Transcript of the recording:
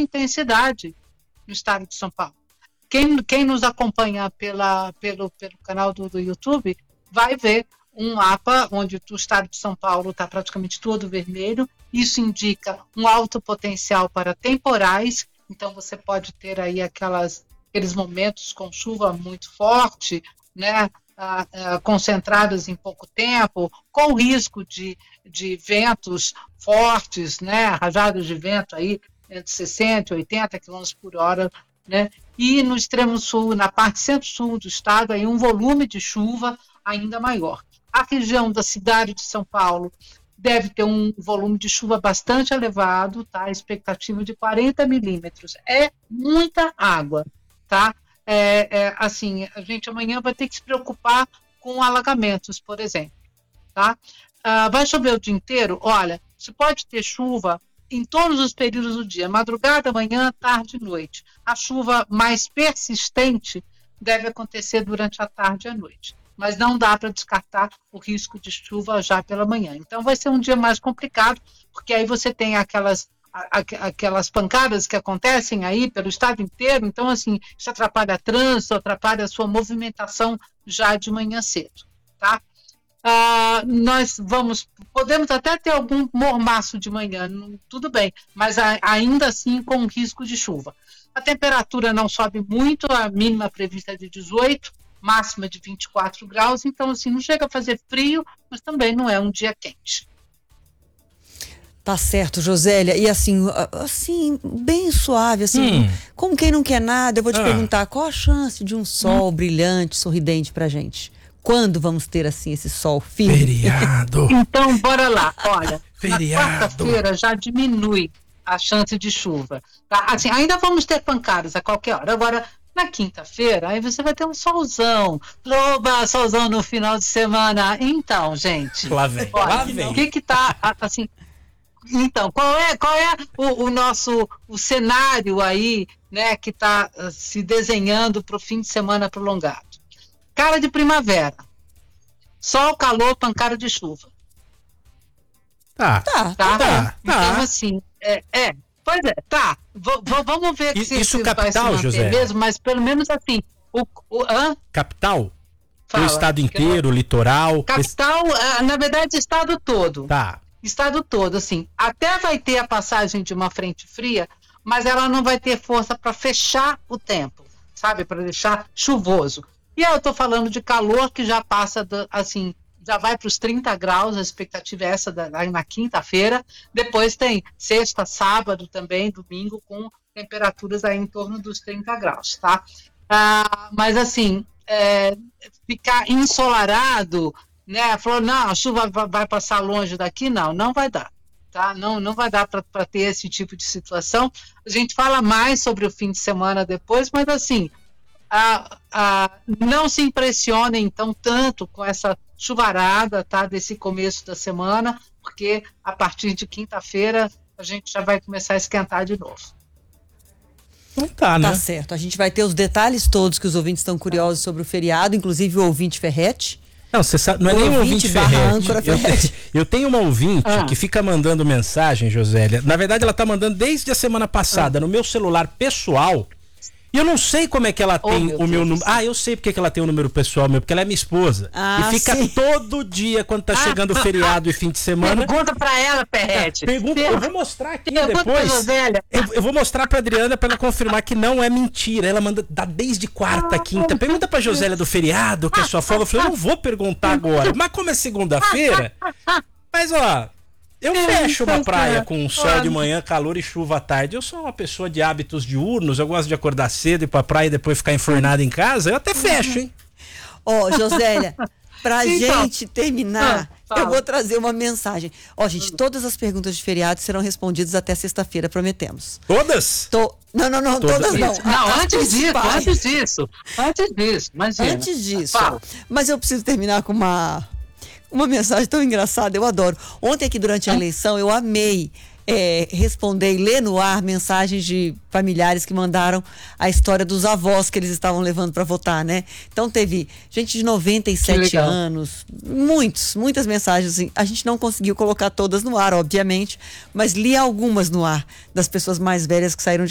baixa intensidade no estado de São Paulo. Quem nos acompanha pelo canal do YouTube vai ver um mapa onde o estado de São Paulo está praticamente todo vermelho. Isso indica um alto potencial para temporais, então você pode ter aí aqueles momentos com chuva muito forte, né, concentradas em pouco tempo, com risco de ventos fortes, né, rajadas de vento aí entre 60 e 80 km por hora, né, e no extremo sul, na parte centro-sul do estado, aí um volume de chuva ainda maior. A região da cidade de São Paulo deve ter um volume de chuva bastante elevado, tá? A expectativa de 40 milímetros. É muita água, tá? Assim, a gente amanhã vai ter que se preocupar com alagamentos, por exemplo, tá? Vai chover o dia inteiro? Olha, você pode ter chuva em todos os períodos do dia, madrugada, manhã, tarde e noite. A chuva mais persistente deve acontecer durante a tarde e a noite, mas não dá para descartar o risco de chuva já pela manhã. Então vai ser um dia mais complicado, porque aí você tem aquelas pancadas que acontecem aí pelo estado inteiro, então assim, isso atrapalha trânsito, atrapalha a sua movimentação já de manhã cedo, tá? Nós podemos até ter algum mormaço de manhã, tudo bem, mas ainda assim com risco de chuva. A temperatura não sobe muito, a mínima prevista é de 18, máxima de 24 graus, então assim, não chega a fazer frio, mas também não é um dia quente. Tá certo, Josélia, e assim, bem suave, assim, como quem não quer nada, eu vou te perguntar, qual a chance de um sol brilhante, sorridente pra gente? Quando vamos ter, assim, esse sol firme? Feriado. Então, bora lá. Olha, Feriado. Na quarta-feira já diminui a chance de chuva. Tá? Assim, ainda vamos ter pancadas a qualquer hora. Agora, na quinta-feira, aí você vai ter um solzão. Oba, solzão no final de semana. Então, gente. Lá vem. O que tá, assim... Então, qual é o cenário aí, né, que está se desenhando para o fim de semana prolongado? Cara de primavera. Sol, calor, pancada de chuva. Tá. Então, assim, pois é, tá. Vamos ver isso se capital, vai se manter José? mesmo, mas pelo menos assim, capital? Fala, o estado inteiro, o litoral? Capital, na verdade, estado todo. Tá. Estado todo, assim, até vai ter a passagem de uma frente fria, mas ela não vai ter força para fechar o tempo, sabe, para deixar chuvoso. E aí eu estou falando de calor que já passa, assim, já vai para os 30 graus, a expectativa é essa aí na quinta-feira, depois tem sexta, sábado também, domingo, com temperaturas aí em torno dos 30 graus, tá? Mas assim, ficar ensolarado, né? Falou, não, a chuva vai passar longe daqui, não vai dar, tá? Não vai dar para ter esse tipo de situação. A gente fala mais sobre o fim de semana depois, mas assim, não se impressionem então tanto com essa chuvarada, tá? Desse começo da semana, porque a partir de quinta-feira a gente já vai começar a esquentar de novo. Não tá, né? Tá certo, a gente vai ter os detalhes todos que os ouvintes estão curiosos sobre o feriado, inclusive o ouvinte Ferretti. Não, você sabe, não é nem um ouvinte Ferretti. Eu tenho uma ouvinte que fica mandando mensagem, Josélia. Na verdade, ela tá mandando desde a semana passada no meu celular pessoal. E eu não sei como é que ela tem o meu número. Eu sei porque que ela tem o número pessoal meu, porque ela é minha esposa. E fica todo dia, quando tá chegando o feriado e fim de semana. Pergunta pra ela, Ferretti. Eu vou mostrar aqui depois. Eu vou mostrar pra Adriana pra ela confirmar que não é mentira. Ela manda desde quarta, quinta. Pergunta pra Josélia do feriado, que é sua folga. Eu falei, eu não vou perguntar agora. Mas como é segunda-feira. Mas ó. Eu fecho uma praia com sol de manhã, calor e chuva à tarde. Eu sou uma pessoa de hábitos diurnos, eu gosto de acordar cedo e ir pra praia e depois ficar enfornado em casa. Eu até fecho, hein? Josélia, pra gente terminar, eu vou trazer uma mensagem. Gente, todas as perguntas de feriado serão respondidas até sexta-feira, prometemos. Todas? Não, todas não. Não, antes disso, imagina. Antes disso. Mas eu preciso terminar com uma mensagem tão engraçada, eu adoro. Ontem aqui durante a eleição eu amei responder e ler no ar mensagens de familiares que mandaram a história dos avós que eles estavam levando para votar, né? Então teve gente de 97 anos, muitas mensagens assim. A gente não conseguiu colocar todas no ar, obviamente, mas li algumas no ar das pessoas mais velhas que saíram de